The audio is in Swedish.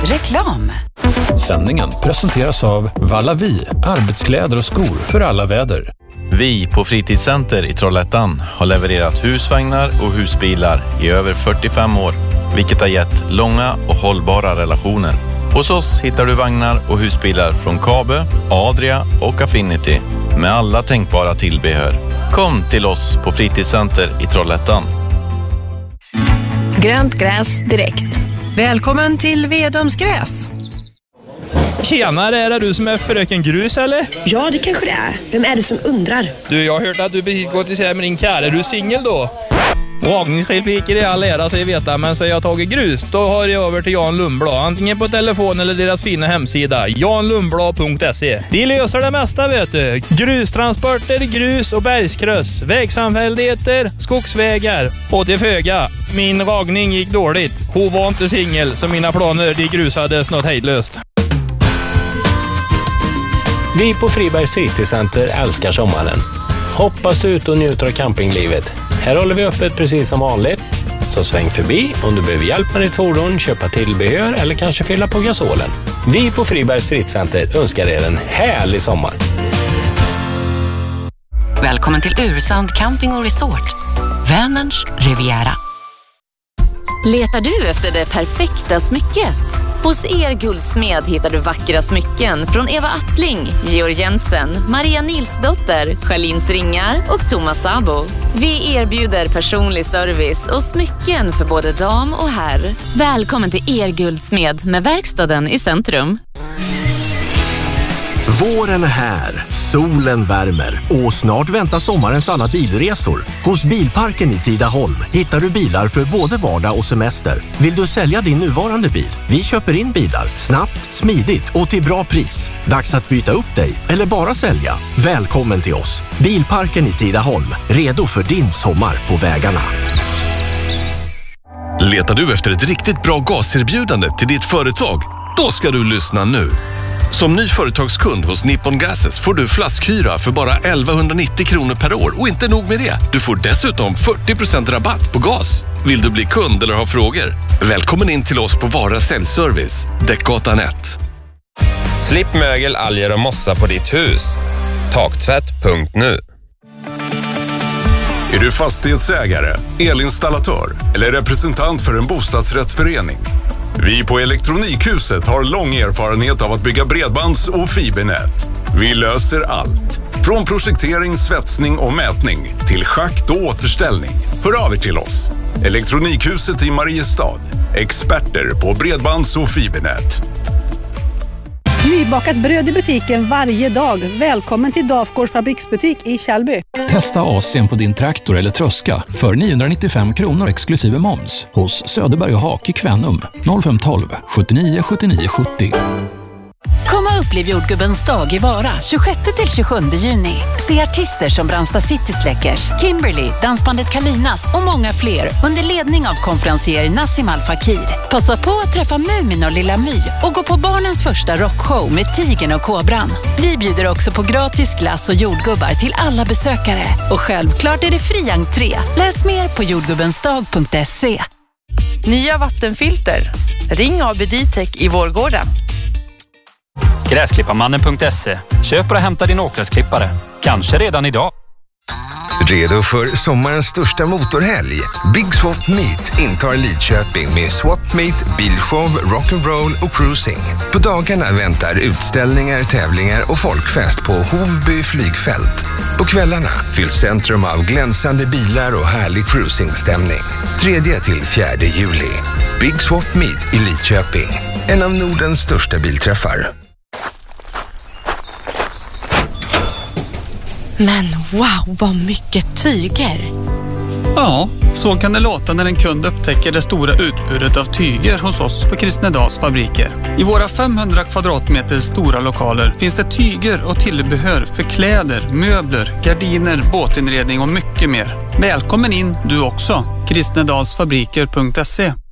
Reklam. Sändningen presenteras av Vallavi, arbetskläder och skor för alla väder. Vi på Fritidscenter i Trollhättan har levererat husvagnar och husbilar i över 45 år, vilket har gett långa och hållbara relationer. Hos oss hittar du vagnar och husbilar från Kabe, Adria och Affinity med alla tänkbara tillbehör. Kom till oss på Fritidscenter i Trollhättan. Grönt gräs direkt. Välkommen till Vedomsgräs. Tjenare, är det du som är fröken Grus eller? Ja, det kanske det är. Vem är det som undrar? Du, jag har hört att du precis gått isär med din kär. Är du singel då? Dragningsrepliker i all ära, säger veta, men säger jag tagit grus, då har jag över till Jan Lundblad. Antingen på telefon eller deras fina hemsida, janlundblad.se. De löser det mesta, vet du. Grustransporter, grus och bergskryss, vägsamfälligheter, skogsvägar och till föga. Min ragning gick dåligt. Hon var inte singel, så mina planer de grusades något hejdlöst. Vi på Fribergs Fritidscenter älskar sommaren. Hoppas ut och njuter av campinglivet. Här håller vi öppet precis som vanligt. Så sväng förbi om du behöver hjälp med ditt fordon, köpa tillbehör eller kanske fylla på gasolen. Vi på Fribergs Fritidscenter önskar er en härlig sommar. Välkommen till Ursand Camping och Resort. Vänerns Riviera. Letar du efter det perfekta smycket? Hos Guldsmed hittar du vackra smycken från Eva Attling, Georg Jensen, Maria Nilsdotter, Charlins Ringar och Thomas Sabo. Vi erbjuder personlig service och smycken för både dam och herr. Välkommen till Guldsmed med verkstaden i centrum. Våren är här, solen värmer och snart väntar sommarens alla bilresor. Hos Bilparken i Tidaholm hittar du bilar för både vardag och semester. Vill du sälja din nuvarande bil? Vi köper in bilar snabbt, smidigt och till bra pris. Dags att byta upp dig eller bara sälja. Välkommen till oss. Bilparken i Tidaholm, redo för din sommar på vägarna. Letar du efter ett riktigt bra gaserbjudande till ditt företag? Då ska du lyssna nu. Som ny företagskund hos Nippon Gases får du flaskhyra för bara 1190 kronor per år. Och inte nog med det, du får dessutom 40% rabatt på gas. Vill du bli kund eller ha frågor? Välkommen in till oss på Vara Säljservice, Däckgatan 1. Slipp mögel, alger och mossa på ditt hus. Taktvätt.nu. Är du fastighetsägare, elinstallatör eller representant för en bostadsrättsförening? Vi på Elektronikhuset har lång erfarenhet av att bygga bredbands- och fibernät. Vi löser allt. Från projektering, svetsning och mätning till schakt och återställning. Hör av er till oss. Elektronikhuset i Mariestad. Experter på bredbands- och fibernät. Nybakat bröd i butiken varje dag. Välkommen till Dafgårds fabriksbutik i Kjellby. Testa AC:n på din traktor eller tröska för 995 kronor exklusive moms hos Söderberg och Hak i Kvänum 0512 79 79 70. Kom och upplev jordgubbens dag i Vara 26-27 juni. Se artister som Brandsta City Släckers, Kimberly, dansbandet Kalinas och många fler under ledning av konferencier Nassim Al Fakir. Passa på att träffa Mumin och Lilla My och gå på barnens första rockshow med Tigern och Kobran. Vi bjuder också på gratis glass och jordgubbar till alla besökare. Och självklart är det fri entré. Läs mer på jordgubbensdag.se. Nya vattenfilter. Ring AB Ditech i Vårgårda. Gräsklipparmannen.se. Köp och hämta din åkgräsklippare. Kanske redan idag. Redo för sommarens största motorhelg? Big Swap Meet intar Lidköping med Swap Meet, bilshow, rock'n'roll och cruising. På dagarna väntar utställningar, tävlingar och folkfest på Hovby flygfält. På kvällarna fylls centrum av glänsande bilar och härlig cruisingstämning. 3-4 juli. Big Swap Meet i Lidköping. En av Nordens största bilträffar. Men wow, vad mycket tyger! Ja, så kan det låta när en kund upptäcker det stora utbudet av tyger hos oss på Kristnedals fabriker. I våra 500 kvadratmeter stora lokaler finns det tyger och tillbehör för kläder, möbler, gardiner, båtinredning och mycket mer. Välkommen in du också! Kristnedalsfabriker.se.